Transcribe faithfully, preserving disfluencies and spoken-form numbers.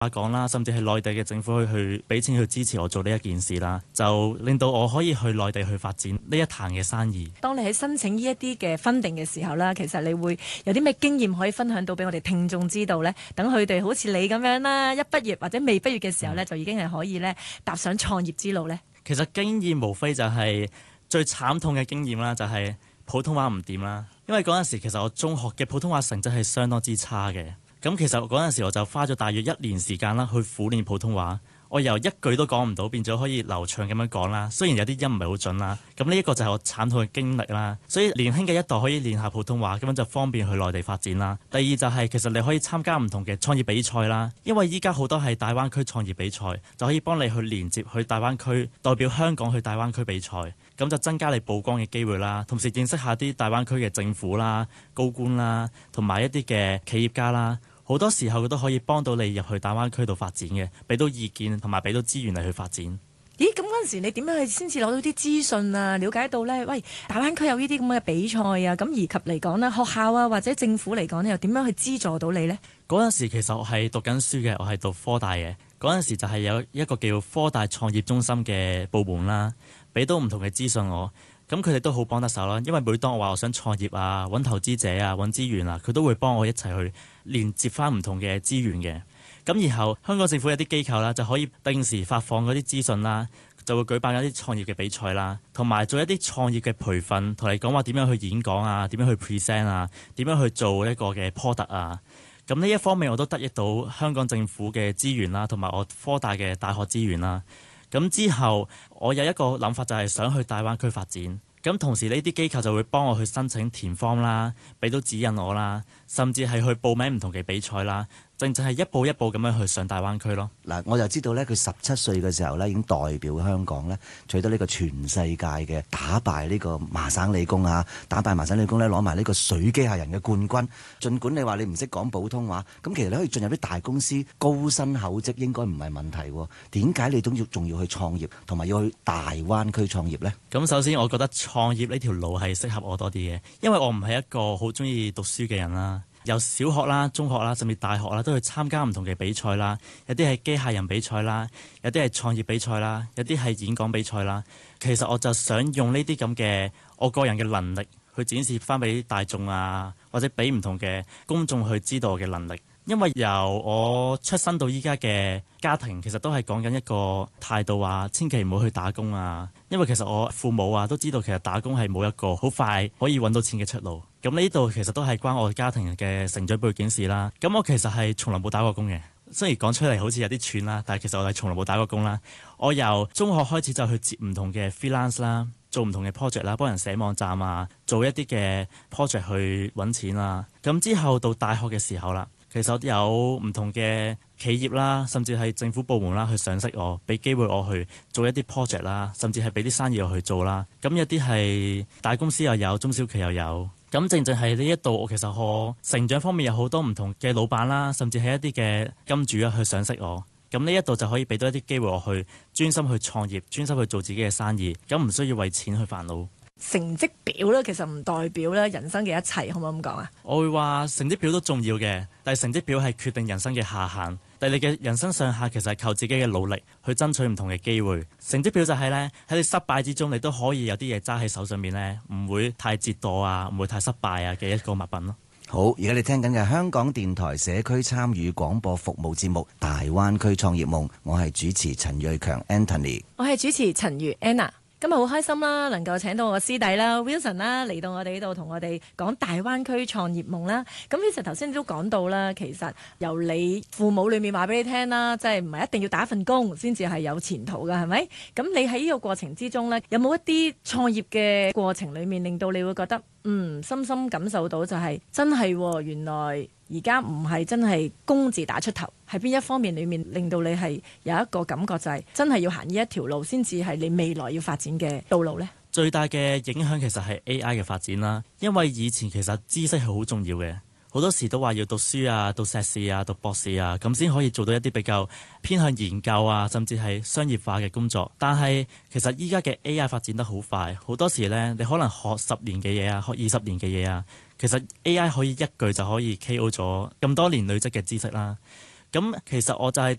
講啦，甚至係內地嘅政府去去俾錢去支持我做呢一件事啦，就令到我可以去內地去發展呢一壇嘅生意。 當你喺申請呢一啲嘅funding嘅時候啦，其實你會有啲咩經驗可以分享到俾我哋聽眾知道呢？等佢哋好似你咁樣啦，一畢業或者未畢業嘅時候呢，嗯、就已經係可以呢踏上創業之路呢。 其實經驗無非就係最慘痛嘅經驗啦，就係普通話唔掂啦。因為嗰陣時其實我中學嘅普通話成績係相當之差嘅。咁其實嗰陣時我就花咗大約一年時間啦，去苦練普通話。我由一句都講唔到，變咗可以流暢咁樣講啦。雖然有啲音唔係好準啦，咁呢一個就係我慘痛嘅經歷啦。所以年輕嘅一代可以練下普通話，咁樣就方便去內地發展啦。第二就係其實你可以參加唔同嘅創業比賽啦，因為依家好多係大灣區創業比賽，就可以幫你去連接去大灣區，代表香港去大灣區比賽，咁就增加你曝光嘅機會啦。同時認識下啲大灣區嘅政府啦、高官啦，同埋一啲嘅企業家啦。好多時候佢都可以幫到你入去大灣區度發展嘅，俾到意見同埋俾到資源嚟去發展。 咦，咁嗰陣時你點樣去先至攞到啲資訊啊？了解到呢，喂，大灣區有呢啲咁嘅比賽啊，咁而及嚟講呢，學校啊或者政府嚟講呢，又點樣去資助到你呢？ 嗰陣時其實我係讀緊書嘅，我係讀科大嘅。嗰陣時就係有一個叫科大創業中心嘅部門啦，俾到唔同嘅資訊我。咁佢哋都好幫得手啦，因為每當我話我想創業啊、揾投資者啊、揾資源啊，佢都會幫我一齊去連接翻唔同嘅資源嘅。咁然後香港政府有啲機構啦，就可以定時發放嗰啲資訊啦，就會舉辦一啲創業嘅比賽啦，同埋做一啲創業嘅培訓，同你講話點樣去演講啊、點樣去 present 啊、點樣去做呢個嘅 product 啊。咁呢一方面我都得益到香港政府嘅資源啦，同埋我科大嘅大學資源啦。咁之後，我有一個諗法就係想去大灣區發展。咁同時呢啲機構就會幫我去申請填方啦，俾到指引我啦，甚至係去報名唔同嘅比賽啦。正正係一步一步咁樣去上大灣區咯。 嗱，我就知道咧，佢十七歲嘅時候咧，已經代表香港咧取得呢個全世界嘅打敗呢個麻省理工啊，打敗麻省理工咧攞埋呢個水機械人嘅冠軍。儘管你話你唔識講普通話，咁其實你可以進入啲大公司，高薪厚職應該唔係問題喎。點解你都要仲要去創業，同埋要去大灣區創業呢？ 咁首先我覺得創業呢條路係適合我多啲嘅，因為我唔係一個好中意讀書嘅人啦。由小學啦、中學啦，甚至大學啦，都去參加唔同嘅比賽啦。有啲係機械人比賽啦，有啲係創業比賽啦，有啲係演講比賽啦。其實我就想用呢啲咁嘅我個人嘅能力去展示翻俾大眾啊，或者俾唔同嘅公眾去知道我嘅能力。因為由我出生到依家嘅家庭，其實都係講緊一個態度啊，千祈唔好去打工啊。因為其實我父母啊都知道，其實打工係冇一個好快可以揾到錢嘅出路。咁呢度其實都係關我家庭嘅成長背景事啦。咁我其實係從來冇打過工嘅，雖然講出嚟好似有啲串啦，但係其實我係從來冇打過工啦。我由中學開始就去接唔同嘅 freelance 啦，做唔同嘅 project 啦，幫人寫網站啊，做一啲嘅 project 去揾錢啊。咁之後到大學嘅時候啦，其實有唔同嘅企業啦，甚至係政府部門啦，去賞識我，俾機會我去做一啲 project 啦，甚至係俾啲生意我去做啦。咁有啲係大公司又有，中小企又有。咁正正係呢一度，我其實我成長方面有好多唔同嘅老闆啦，甚至係一啲嘅金主啊，去賞識我。咁呢一度就可以俾到一啲機會我去專心去創業，專心去做自己嘅生意，咁唔需要為錢去煩惱。 成績表咧，其實唔代表咧人生嘅一切，可唔可以咁講啊？ 我會話成績表都重要嘅，但係成績表係決定人生嘅下限。但係你嘅人生上下其實係靠自己嘅努力去爭取唔同嘅機會。成績表就係咧，喺你失敗之中，你都可以有啲嘢揸喺手上面咧，唔會太折墮啊，唔會太失敗啊嘅一個物品咯。 好，而家你聽緊嘅香港電台社區參與廣播服務節目《大灣區創業夢》，我係主持陳瑞強 Anthony， 我係主持陳如 Anna。今日好開心啦，能夠請到我師弟啦 Wilson 啦嚟到我哋呢度同我哋講大灣區創業夢啦。咁 Wilson 頭先都講到啦，其實由你父母裏面話俾你聽啦，即係唔係一定要打份工先至係有前途㗎，係咪？咁你喺呢個過程之中呢，有冇一啲創業嘅過程裏面令到你會覺得嗯深深感受到就係、是、真係、哦、原來而家唔係真係工字打出頭，係邊一方面裏面令到你係有一個感覺就係真係要行呢一條路先至係你未來要發展嘅道路呢？ 最大嘅影響其實係 A I 嘅發展啦，因為以前其實知識係好重要嘅，好多時都話要讀書啊、讀碩士啊、讀博士啊，咁先可以做到一啲比較偏向研究啊，甚至係商業化嘅工作。但係其實依家嘅 A I 發展得好快，好多時呢，你可能學十年嘅嘢啊，學二十年嘅嘢啊，其實 A I 可以一句就可以 K O 咗咁多年累積嘅知識啦。 咁其實我就係